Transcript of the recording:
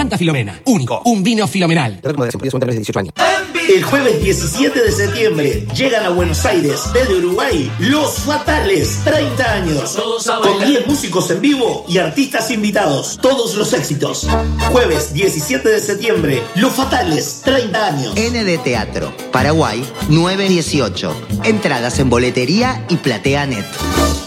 Santa Filomena. Único. Un vino filomenal. El jueves 17 de septiembre llegan a Buenos Aires, desde Uruguay, Los Fatales, 30 años. Con 10 músicos en vivo y artistas invitados. Todos los éxitos. Jueves 17 de septiembre, Los Fatales, 30 años. ND Teatro, Paraguay, 918. Entradas en boletería y PlateaNet.